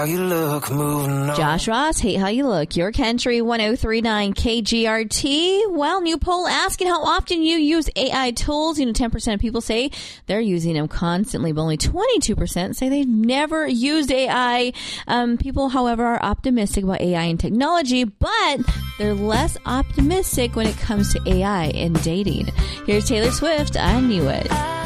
How you look, moving on. Josh Ross, hate how you look. Your country, 1039 KGRT. Well, new poll asking how often you use AI tools. 10% of people say they're using them constantly, but only 22% say they've never used AI. People, however, are optimistic about AI and technology, but they're less optimistic when it comes to AI and dating. Here's Taylor Swift, I Knew It.